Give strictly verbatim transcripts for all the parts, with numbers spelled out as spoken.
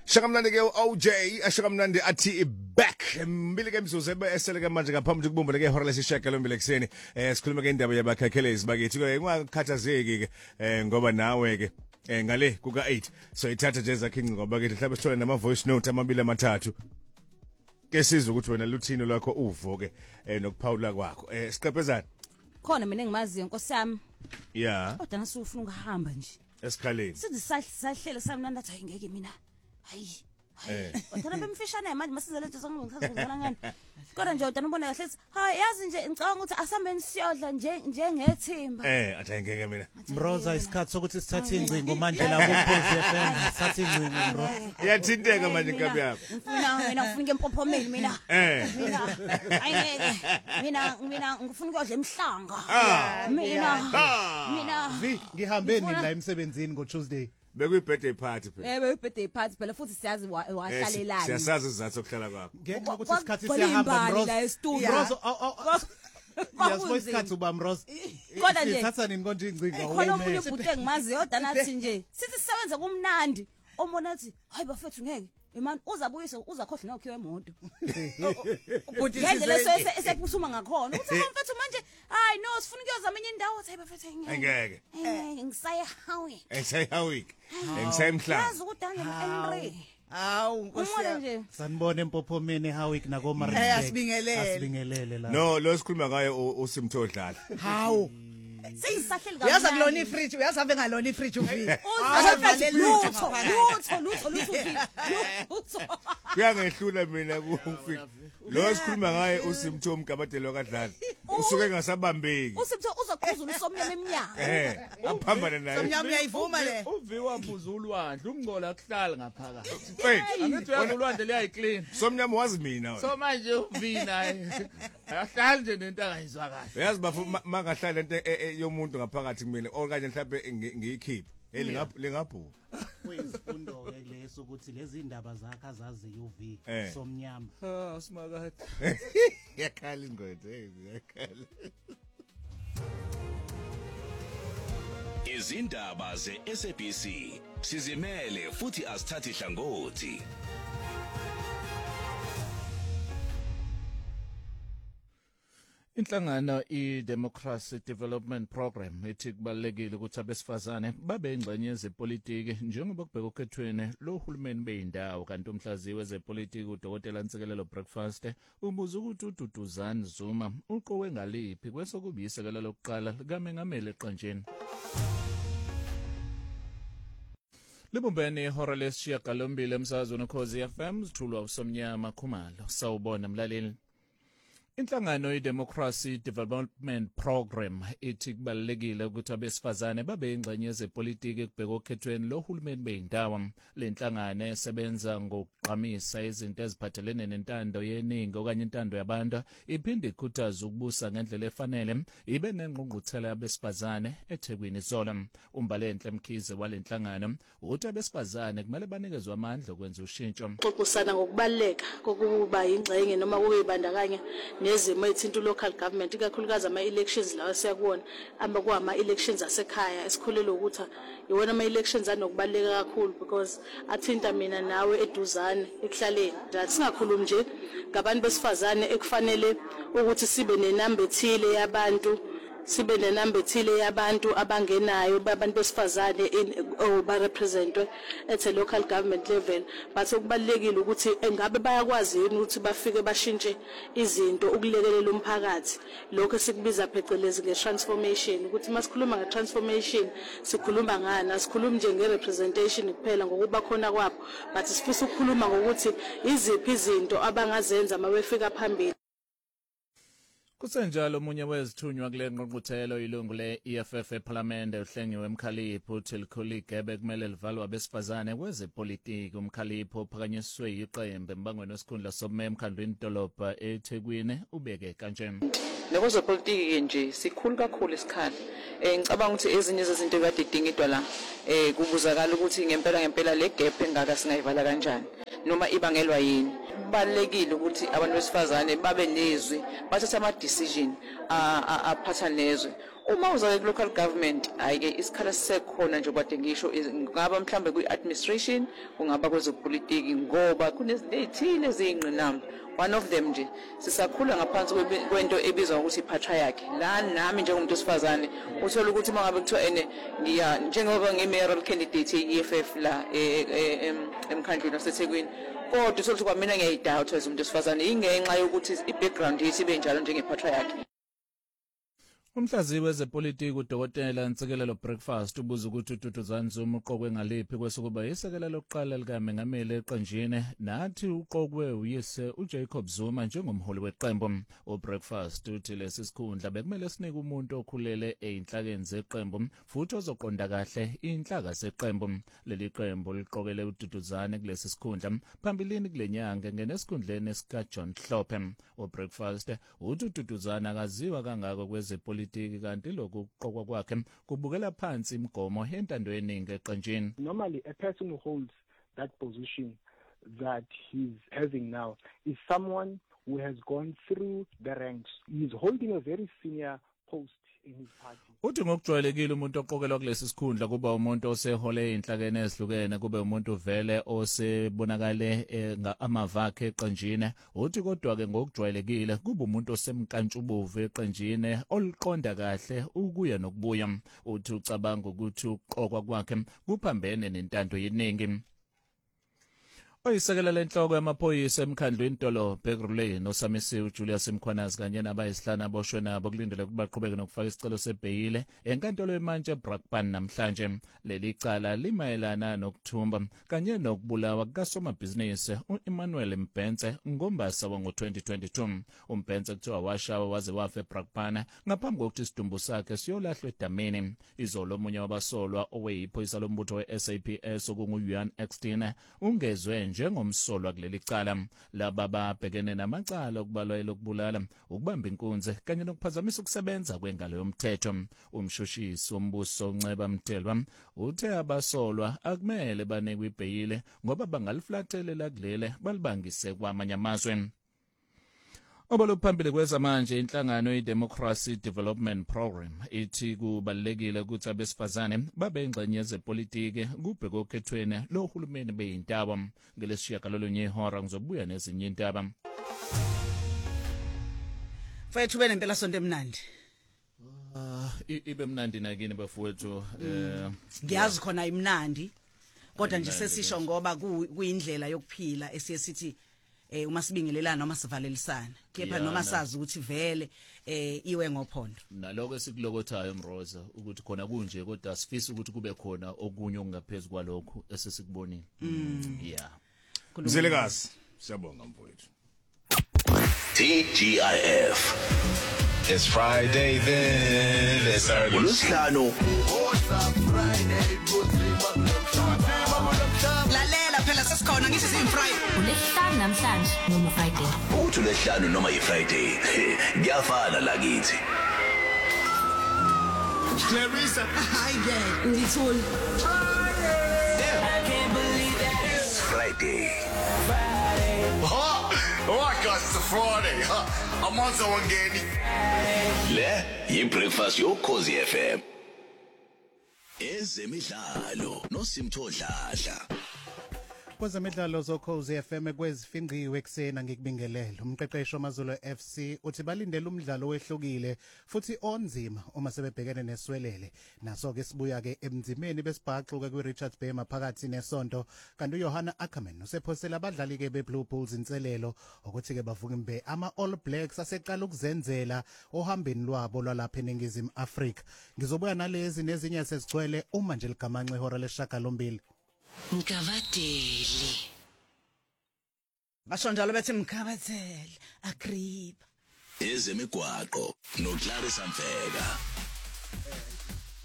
Shakamnandi ke O J ashakamnandi athi back mbili ke mzuzu esele ke manje ngaphambi ukubumba ke ihora lesishaka lombili ekseni eh sikhuluma ke indaba yabakhakhelezi bakithi ke ungakhathazeki ke eh ngoba nawe ke eh ngale kuka eight so ithatha nje zakhe ngoba ke mhlawumbe sithole nama voice note amabili amathathu ke sizwe ukuthi wena luthini lwakho uvo ke eh nokuphawula kwakho eh siqephezana khona mina engimaziyo nkosami yeah kodwa nasufuna ukuhamba nje esikhaleni sithi sahlele sami nandathi ayingeke mina hayi eh uthana bemfishane manje masizele nje songizozala ngani kodwa nje udana ubona kahle ha yazi nje ngicabanga ukuthi asambeni siyodla nje njengethimba eh athi ayingeke mina Mroza isikhathi sokuthi sithathe ingcingo manje la kuPulse F M sithathe ingcingo bro iyathinteka manje inkabi yakho ngifuna mina ngifuna empophomeni mina eh mina ayingeke mina mina ngifuna ukudla emhlanga mina mina vi ngihambeni la emsebenzini ngo Tuesday bekuyi birthday party phela eh bekuyi birthday party phela futhi siyazi wahlalelani siyasazi izathu sokuhlala kwakho ngenxa ukuthi isikhathi siyahamba Mroza Mroza yasho isikhathi uba Mroza kodwa nje sithatha nini konje ingcinga khona umuntu ubhuti engimaziyo kodwa nathi nje sithi sisebenza kumnandi omona athi hayi bafethu ngeke imani uzabuyisa uzakhohle nokho wemoto ubhuti ngendlela esephuthuma ngakhona uthi mfethu manje hayi no sifuna ukuyozama enye indawo hayi bafethu ngeke ngisaye hawi ngisaye hawi ngisaye emhlanga yazi ukuthi Henry Hawu nkosi sanibona empophomeni Hawik nako Marine Eh asibingelele asibingelele la no lo sikhuluma ngayo usimthodlala hawu Siyisahleli kahle uyaza kulona ifridge uyaza ave ngalona ifridge uvile uzavalele lutho lutho lutho lutho kuyangehlula mina kumfika lo sikhuluma ngaye usimtho umgabadelo kadlala usuke ngasabambeki usimtho uzaqhuzula usomnyama eminyaka eh aphambana naye somnyama uyayivuma le uviwa phuza ulwandle umngola kuhlala ngaphakathi wait angithi uyazi ulwandle liyayiclean somnyama wazi mina so manje uvina ayahlala nje nento angayizwa kahle uyazi bafu mangahlala lento yomuntu ngaphakathi kumina okanye mhlawumbe ngiyikhiphe elingaphu lingaphu kuyizifundo ke leso ukuthi lezi indaba zakhe azazi U V somnyama ha simakade yakhala ingqondo yakhala izindaba ze-S A B C sizimele futhi asithathi hlangothi. Inhlangano i-Democracy Development Program ethi kubalekile ukuthi abesifazane babe ingxenye yezepolitiki njengoba kubheka okhethweni lohulumeni beyindawo kanti umhlaziyi wezepolitiki uDokotela Ntsikelelo Breakfast ubuza ukuthi uDuduzane Zuma uqowe ngaliphi kwesokubisekela lokuqala likaMengameli eqanjeni. Libumbene ihora lesishiyagalombili emsakazweni Ukhozi F M sithulwa uSomnyama Khumalo sawubona mlaleli. Inhlangano i-Democracy Development Program ithi kubalekile ukuthi abesifazane babe ingxenye yezepolitiki ekubheka okhethweni lohulumeni beyindawo. Le nhlangano esebenza ngokuqhamisa izinto eziphathelene nentando yeningi okanye intando yabantu iphinde ikhuthaza ukubusa ngendlela efanele ibe nengqungquthela yabesifazane eThekwini Zola. Umbalenhle Mkhize wale nhlangano uthi abesifazane kumele banikezwe amandla okwenza ushintsho. Xoxisana ngokubaleka kokuba ingxenye noma kuyibandakanya nezimo ethinta local government ikakhulukazi ama elections lawa siyakuona amba kwama elections asekhaya esikhulele ukuthi iwona ama elections anokubaleka kakhulu because athinta mina nawe eduzane ekuhlaleni that singakhulumi nje ngabantu besifazane ekufanele ukuthi sibe nenamba ethile yabantu sibe nenamba ethile yabantu abangenayo abantu besifazane ba representwe at a local government level but okubalekile ukuthi engabe bayakwazi yini ukuthi bafike bashintshe izinto ukulekelela umphakathi lokho sikubiza phecelezi nge-transformation ukuthi masikhuluma nge-transformation sikhuluma ngani asikhulumi nje nge-representation kuphela ngokuba khona kwabo but sifisa ukukhuluma ngokuthi iziphi izinto abangazenza mabefika phambili. Kusenjalo omunye wezithunywa kule ngqungquthelo ilungu le-E F F eParliament uhlengiwe eMkhalipho uThelikholi Gebe kumele livalwe abesifazane kwezepolitiki. UMkhalipho uphakanyiswe yiqembu embangweni wesikhundla sobumeya emkhandlwini dolobha eThekwini ubeke kanje. Nekwezepolitiki nje sikhulu kakhulu isikhali. Eh ngicabanga ukuthi ezinye zezinto ekade idingidwa la eh kubuzakala ukuthi ngempela ngempela le gap engaka singayivala kanjani noma ibangelwa yini. Kubalekile ukuthi abantu besifazane babe nezwi bathatha ama decision aphatha nezwe uma uza ku local government ayike isikhala sisekhona nje kade ngisho ngaba mhlambe ku administration kungaba kwezopolitiki ngoba kunezithile ezingqinamba one of them nje sisakhula ngaphansi kwento ebizwa ukuthi patriarch la nami njengomuntu osifazane uthola ukuthi mangabe kuthiwa ene ngiya njengoba ngi-mayoral candidate ye-E F F la emkhandlweni waseThekwini kodwa uthola ukuthi kwamina ngiyayidoubt as umuntu osifazane ingenxa yokuthi i-background yithi ibe njalo njenge-patriarch. Umhlaziyi wezepolitiki uDokotela Ntsikelelo Breakfast ubuza ukuthi uDuduzane Zuma uqokwe ngaliphi kwesokuba isekela lokuqala likaMengameli eqenjini nathi uqokwe uyise uJacob Zuma njengomholi weqembu. uBreakfast uthi lesi sikhundla bekumele sinike umuntu okhulele einhlakeni zeqembu futhi ozoqonda kahle inhlaka seqembu. Leli qembu liqokele uDuduzane kulesi sikhundla phambilini kulenyanga ngenesikhundleni sika John Hlophe. uBreakfast uthi uDuduzane akaziwa kangako kwezepolitiki politiki kanti lokhu kuqokwa kwakhe kubukela phansi imigomo entando yeningi eqenjini. Normally a person who holds that position that he's having now is someone who has gone through the ranks. He's holding a very senior post in his party. Uthi ngokujwayelekile umuntu oqokelwa kulesi sikhundla kuba umuntu osehole inhlakene ezihlukene kube umuntu vele osebonakale amavakhe eqenjini. Uthi kodwa ke ngokujwayelekile kuba umuntu osemkantshubovu eqenjini oliqonda kahle ukuya nokubuya. Uthi ucabanga ukuthi uqokwa kwakhe kuphambene nentando yeningi. Oyisekela lenhloko yamaphoyisa emkhandlweni Dolobha eGruleni noSamisiwe Julius Mkhwanazi kanye nabayisihlanu aboshwe nabo kulindele ukuba baqhubeke nokufaka isicelo sebheyile enkantolo eMantshi Brakpan namhlanje. Leli cala limayelana nokuthumba kanye nokubulawa kukaSomabhizinisi uEmmanuel Mbhense ngoMbasa wango twenty twenty-two. uMbhense kuthiwa washawa waze wafa eBrakpan ngaphambi kokuthi isidumbu sakhe siyolahlwa edameni. Izolo omunye wabasolwa oweyiphoyisa lombutho we-S A P S okunguYuan Extin ungezwe njengomsolwa kuleli cala. Laba babhekene namacala okubalwa elokubulala, ukubamba inkunzi kanye nokuphazamisa ukusebenza kwengalo yomthetho. Umshushisi wombuso uNceba Mthelwa uthe abasolwa akumele banikwe ibheyile ngoba bangaliflathelela kulele balibangise kwamanye amazwe. Oboluphambili kwezamanje inhlangano iDemocracy Development Program ithi kubalekile ukuthi abesifazane babe ingxenye yezepolitiki kubhekwa okhethweni lohulumeni beyintaba. Ngelesishiya kalolunye ihora ngizobuya nezinye intaba. Mfethu benempela sonto emnandi. Ah ibe mnandi nakini bafowethu eh ngiyazi khona imnandi kodwa nje sesisho ngoba kuyindlela yokuphila esiye sithi eh uma sibingelelana noma sivalelisana kepha noma sazi ukuthi vele eh iwe ngophondo naloko esikulokothayo Mroza ukuthi khona kunje kodwa sifisa ukuthi kube khona okunye okungaphezulu kwalokho esesikubonile. Yeah Mzilekazi siyabonga mfowethu. T G I F. It's Friday then. It's early. Ulushlanu. Lalela phela sesikhona ngithi si Friday. Ulehlanu namhlanje noma Friday. Uthi ulehlanu noma yi Friday. Ngiyafana la kithi. Clarissa. Hi there. Ngithuli. I can't believe that it's Friday. Friday. Oh, oh, I got it's a Friday. Huh? I'm on someone getting. Le, yi breakfast yo Khosi F M. Ezemidlalo noSimtho Dladla. Kwezemidlalo zoKhosi F M kwezifinqiwe eksena ngikubingelele. Umqeqeshi wamaZulu F C uthi balindele umdlalo wehlukile futhi onzima uma sebebhekene neswelele. Naso ke sibuya ke emzimeni besibhaxuka kwiRichards Bay maphakathi nesonto kanti uJohanna Ackerman usephosela abadlali ke beBlue Bulls inselelo ukuthi ke bavuka imbe ama All Blacks aseqala ukuzenzela ohambeni lwabo lwalapha eNingizimu Afrika. Ngizobuya nalezi nezinye sezigcwele uma nje ligamanxe ihora leshagalombili. Mkavateli. Basho njalo bethi Mkavateli, Agrippa. Ezemigwaqo noClarissa Mfeka.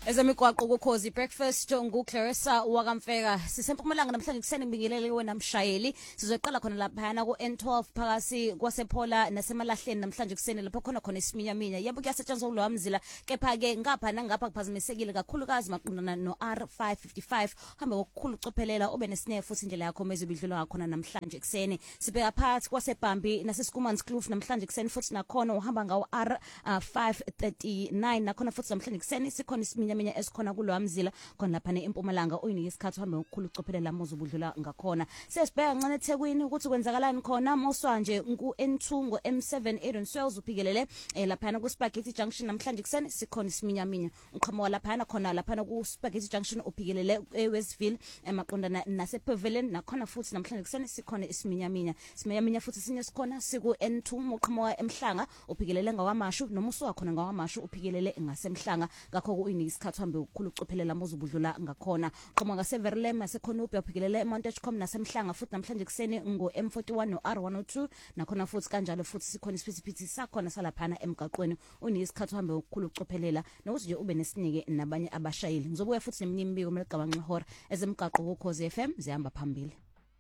Ezemigwaqo ukhozi breakfast ngu Clarissa wakamfeka sisempumalanga namhlanje kuseni ngibingelele wena mshayeli sizoqala khona lapha na ku N twelve phakathi kwasePhola nasemalahleni namhlanje kuseni lapho khona khona isiminyaminya yebo kuyasetshenziswa kulo wamzila kepha ke ngapha nangapha kuphazamisekile kakhulukazi maqondana no R five fifty-five hambe ngokukhulu ucophelela ube nesine futhi indlela yakho mezibidlula khona namhlanje kuseni sibheka phansi kwaseBhambi nasesikumanzi Kloof namhlanje kuseni futhi nakhona uhamba ngawo R five thirty-nine nakhona futhi namhlanje kuseni sikhona isiminyaminya esikhona kulo wamzila khona lapha neMpumalanga uyinike isikhathi uhambe ngokukhulu ucophelela mozubudlula ngakhona sesibheka kancane eThekwini ukuthi kwenzakalani khona moswa nje ku N two ngo M seven Aaron Swells uphikelele lapha ku Spaghetti Junction namhlanje kuseni sikhona isiminyaminya uqhamuka lapha khona lapha ku Spaghetti Junction uphikelele eWestville emaqondana nasePavilion nakhona futhi namhlanje kuseni sikhona isiminyaminya isiminyaminya futhi sinye sikhona siku N two uqhamuka eMhlanga uphikelele ngawamashu nomuso khona ngawamashu uphikelele ngasemhlanga ngakho uyinike isikhathi uhambe ukukhulu ucophelela mozubudlula ngakhona qhamuka ngaseVerlem naseKhonuphi uphikelele eMontechcom nasemhlanga futhi namhlanje kuseni ngo M forty-one no R one oh two nakhona futhi kanjalo futhi sikhona isiphithiphithi sakhona salaphana emgaqweni unike isikhathi uhambe ukukhulu ucophelela nokuthi nje ube nesinike nabanye abashayeli ngizobuya futhi neminye imbiko meligabanqa ihora ezemgaqo ukhozi F M zihamba phambili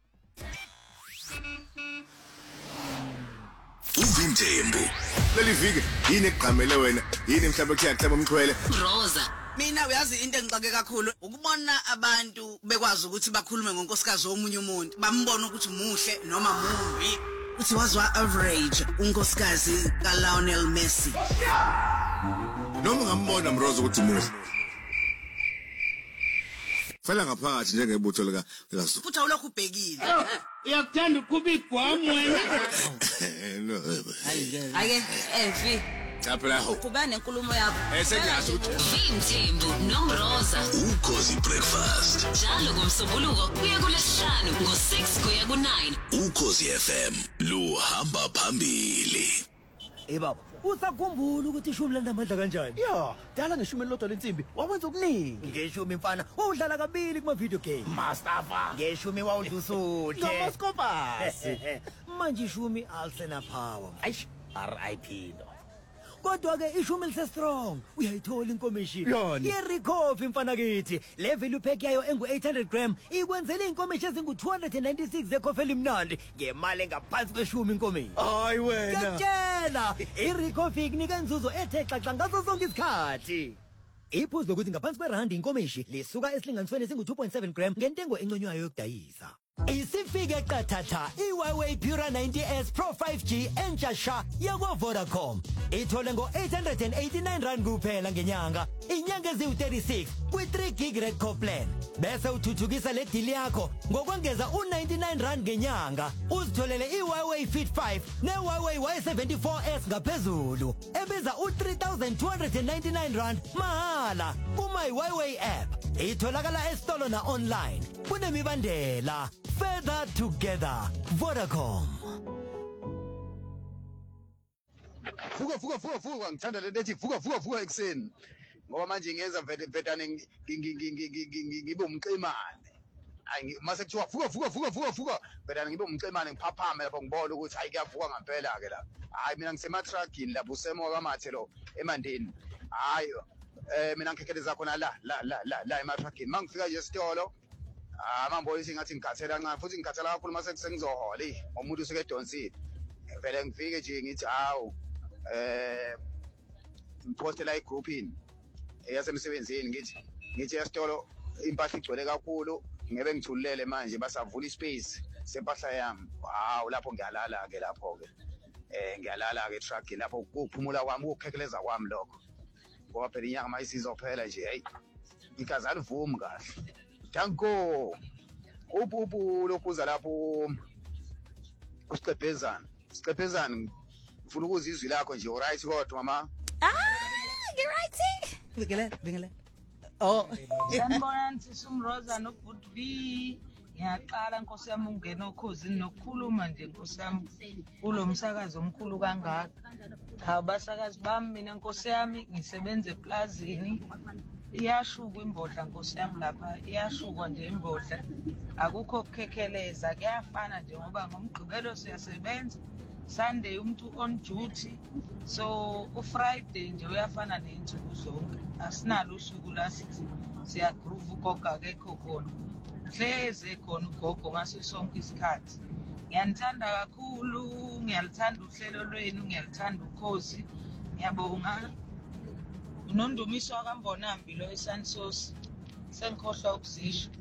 Uvintembu leli viki yini egqamele wena yini mhlawumbe kuyaxheba umxhwele Rosa mina uyazi into engixake kakhulu ukubona abantu bekwazi ukuthi bakhulume ngonkosikazi womunye umuntu bambona ukuthi muhle noma mumbi uthi wazwa average unkosikazi kaLionel Messi noma ngambona Mrozo ukuthi muhle fela ngaphakathi njengebutho lika likasu futhi awulokhu ubhekile uyakuthanda ukuba igwamu wena no ake evi Chaphela ho kuba nenkulumo yakho esengathi ukuthi Mthembu noMroza ukhozi breakfast njalo ngomsombuluko kuya kulesihlanu ngo six kuya ku nine ukhozi F M luhamba phambili. Eh baba usakhumbula ukuthi ishumi landamandla kanjani ya dala ngeshumi lodwa lensimbi wawenza okuningi ngeshumi mfana wawudlala kabili kuma video game Mustafa ngeshumi wawudusuthe noMaskopasi manje ishumi alsena power aish R I P no kodwa ke ishumi lise strong uyayithola inkomishini yeRecoff mfana kithi le value pack yayo engu eight hundred gram ikwenzela inkomishi ezingu two hundred ninety-six zecoffee elimnandi ngemali engaphansi kweshumi inkomishi hayi wena ngiyatshela iRecoff ikunika inzuzo ethe xaxa ngaso sonke isikhathi iphuzu lokuthi ngaphansi kwerandi inkomishi lisuka esilinganisweni singu two point seven gram ngentengo enconywayo yokudayisa isifike qathatha iHuawei Pura ninety S Pro five G entsha yakwa Vodacom ithole ngo eight hundred eighty-nine rand kuphela ngenyanga inyanga eziwu thirty-six kwi three gig red core plan bese uthuthukisa le deal yakho ngokwengeza u ninety-nine rand ngenyanga uzitholele iHuawei Fit five neHuawei Y seventy-four S ngaphezulu ebiza u three thousand two hundred ninety-nine rand mahala kuma iHuawei app itholakala esitolo na online kunemibandela further together Vodacom Vuka vuka vuka vuka ngithanda lento ethi vuka vuka vuka ekseni ngoba manje ngenza vetane ngibe umqemane ayi mase kuthiwa vuka vuka vuka vuka vuka vetane ngibe umqemane ngiphaphame lapho ngibona ukuthi hayi kuyavuka ngempela ke la hayi mina ngisema truckini lapho usemo kamathe lo emandeni hayi eh mina ngikhekeleza khona la la la la ema truckini mangifika nje esitolo ah mamboyisi ngathi ngikhathela kancane futhi ngikhathela kakhulu mase kusengizohola eh umuntu usuke edonsile vele ngifike nje ngithi hawu eh ngipostela igroupini eyasemsebenzini ngithi ngithi esitolo impahla igcwele kakhulu ngebe ngithulele manje basavula ispace sempahla yami hawu lapho ngiyalala ke lapho ke eh ngiyalala ke truck lapho kuphumula kwami ukukhekeleza kwami lokho ngoba phela inyanga mayisizophela nje hey ikazali vumi kahle danko ububu lokuza lapho usiqephezana siqephezana ufuna ukuzizwi lakho nje alright kodwa mama ah you right bingele bingele oh sanibona nti sumroza no good B ngiyaqala Nkosi yami ungena okhosini nokukhuluma nje Nkosi yami kulo msakazo omkhulu kangaka cha basakazi bami mina Nkosi yami ngisebenza eplazini iyashuka imbodla Nkosi yami lapha iyashukwa nje imbodla akukho kukhekeleza kuyafana nje ngoba ngomgqibelo siyasebenza Sunday umuntu on duty. So uFriday nje uyafana neinsuku zonke. Asinalo usuku la sithi siya groove ugogo akekho khona. Hleze khona ugogo ngaso sonke isikhathi. Ngiyanthanda kakhulu, ngiyalithanda uhlelo lwenu, ngiyalithanda ukhozi. Ngiyabonga. Unondumiso akambonambi lo eSansos. Sengikhohlwa ukuzisho.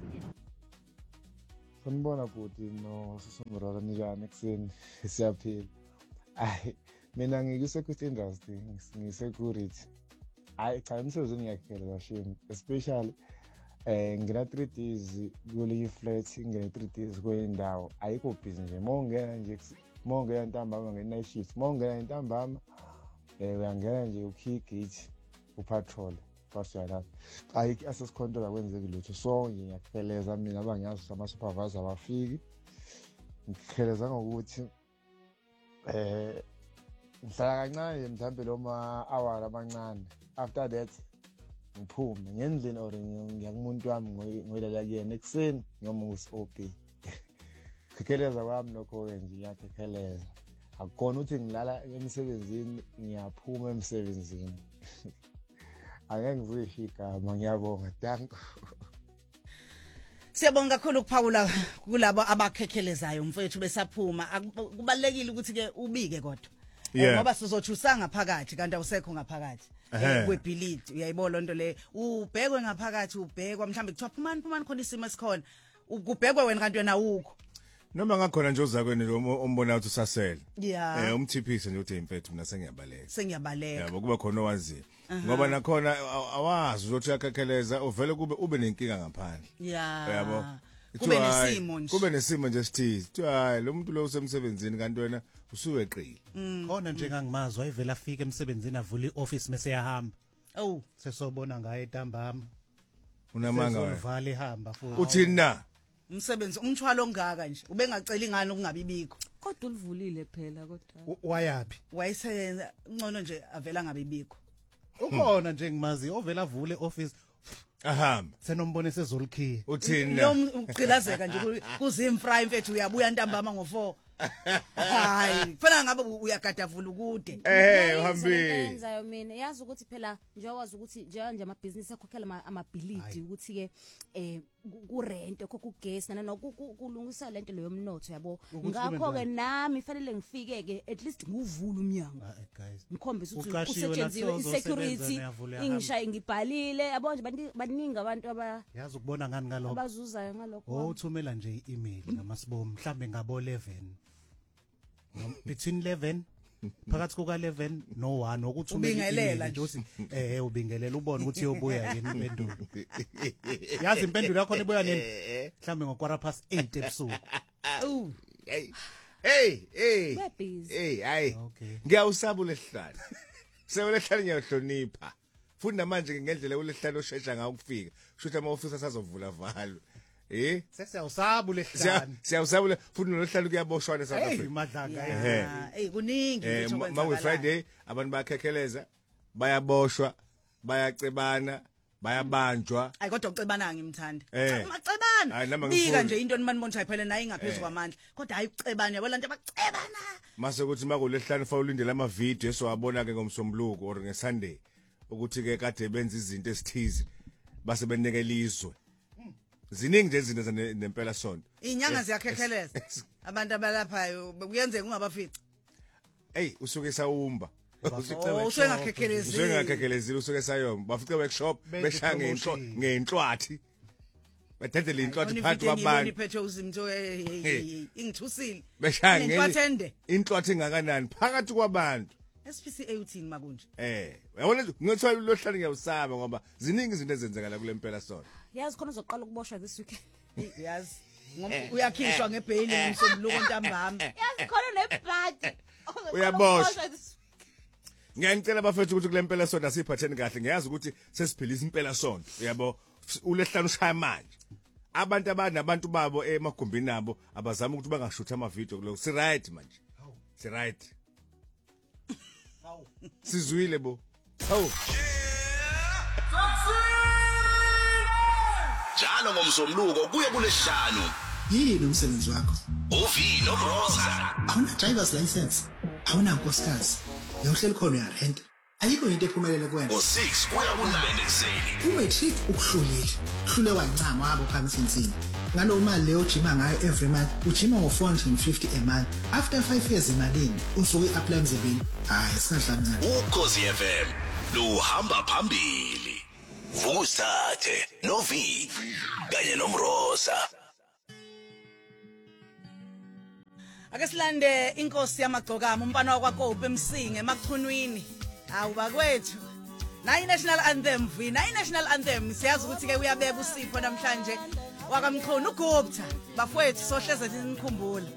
Sanibona bhuti no Sisomroza njani ekseni siyaphila. Ay mina ngikuse industry ngisecurity. Ay cha umsebenzi ngiyakhetha kashini especially eh ngina three days kule flat ngina three days kwendawo ayikho busy nje mongena nje mongena ntambama ngenight shift mongena ntambama eh uyangena nje ukhigate upatrol pasiyala ayiki access control akwenzeki lutho so ngiyakheleza mina abangiyazi ama supervisor abafiki ngikheleza ngokuthi eh ngihlala kancane mhlambe lo ma hour amancane after that ngiphume ngendlini or ngiyakumuntu wami ngoyilala kuyena ekseni noma ngus-O B khekheleza kwami lokho ke nje ngiyakheleza akukona ukuthi ngilala emsebenzini ngiyaphuma emsebenzini angeke ngizisho igama ngiyabonga danko. Siyabonga kakhulu ukuphawula kulabo abakhekhelezayo mfowethu besaphuma kubalekile ukuthi ke ubike kodwa ngoba sizojusa ngaphakathi kanti awusekho ngaphakathi kwebhilidi uyayibona lonto le ubhekwe ngaphakathi ubhekwa mhlambe kuthiwa phumani phumani khona isimo esikhona ukubhekwe wena kanti wena ukho noma ngakhona nje ozakweni lo ombona ukuthi usasele eh umthiphise nje uthi imfethu mina sengiyabaleka sengiyabaleka yabo kuba khona owazi ngoba nakhona awazi ukuthi yakakheleza uvele kube ube nenkinga ngaphandle yabo kube nesimo nje kube nesimo nje sithize kuthi hayi lo muntu lo usemsebenzini kanti wena usuweqile khona nje ngangimazwa ayivela afike emsebenzini avula ioffice mase yahamba oh sesobona ngaye ntambama unamanga wena uvale ihamba futhi uthini na umsebenzi umthwalo ongaka nje ubengacela ingane ukungabibikho kodwa ulivulile phela kodwa wayapi wayesebenza ngcono nje avela ngabibikho ukhona nje ngimazi ovela avule office ahamba senombone sezolukhiye uthini lo uqilazeka nje kuzimfra imfethu uyabuya ntambama ngo four hayi fana ngabe uyagadavula ukude eh uhambile enzayo mina yazi ukuthi phela nje wazi ukuthi nje nje amabhizinisi akhokhela amability ukuthi ke eh ku rent kokugesi nana nokulungisa lento leyo yomnotho yabo ngakho ke nami fanele ngifike ke at least nguvula umnyango ngikhombisa ukuthi usetshenzile isecurity ingishaya ngibhalile yabo nje baningi abantu aba yazi ukubona ngani ngalokho abazuzayo ngalokho oh uthumela nje i-email ngamasibo mhlambe ngabo eleven between eleven phakathi kuka eleven no one ukuthi ubingelela nje uthi eh ubingelela ubone ukuthi uyobuya yini impendulo yazi impendulo yakho ibuya nini mhlambe ngo quarter past eight ebusuku oh hey hey hey hey hayi ngiyawusaba lehlala sewelehlala ngiyahlonipha futhi namanje ngendlela ulehlala oshesha ngawo ukufika kusho ama office asazovula valo eh sesiyawusaba lehlala siyawusaba futhi nolehlala kuyaboshwana eSouth Africa hey madlanga eh kuningi nje okwenza ma Friday abantu bayakhekheleza bayaboshwa bayacebana bayabanjwa ayi kodwa ucebana ngimthanda Eh. macebana bika nje into enimani boncha phela naye ingaphezulu kwamandla kodwa hayi ucebana yabo lanto abacebana mase ukuthi makulehlana fa ulindele ama video esiwabona ke ngomsombuluko or ngeSunday ukuthi ke kade benza izinto esithize base benikela izwe ziningi nje izinto nempela sonto inyanga ziyakhekheleza abantu abalaphayo kuyenzeka ungabafici hey usuke sawumba usuke ngakhekhelezi usuke ngakhekhelezi usuke sayoma bafice workshop beshange into ngenhlwathi bathathele inhlwathi phakathi kwabantu iphethe uzimtho ingithusile beshange inhlwathi engakanani phakathi kwabantu S P C A uthini makunje eh uyabona ngithwala lohlala ngiyawusaba ngoba ziningi izinto ezenzekala kule mpela sona yazi khona uzoqala ukuboshwa this week yazi uyakhishwa ngebhail ngomsombuluko ntambama yazi khona nebhadi uyaboshwa ngiyanicela bafethu ukuthi kule mpela sona siphatheni kahle ngiyazi ukuthi sesiphilisa impela sona uyabo ulehlana ushaya manje abantu abanabantu babo emagumbini nabo abazama ukuthi bangashutha ama video kuloko si right manje si right sizwile bo hawu njalo ngomsombuluko kuye kulesihlanu yini umsebenzi wakho? Uvi noMroza. Awuna driver's license, awuna nkosikazi, yawuhleli khona uyarent. Ayikho into ephumelele kuwena. O six kuya ku-nine ekuseni. Umatric ukuhlulile, hlule wancama wabo phansi insini. Ngalo mali leyo ujima ngayo every month, ujima ngo-four hundred fifty a month. After five years imalini, usuke i-apply emzibini. Hayi, singahlangana. Ukhozi F M, luhamba phambili. Vusathe, novi, kanye noMroza. Ake silande inkosi yamagcokama umfana wakwaKope emsinge emakuthunwini. Hawu bakwethu. Nayi national anthem vi, nayi national anthem siyazi ukuthi ke uyabeka uSipho namhlanje wakamkhona uGupta. Bafowethu sohleze nikhumbula.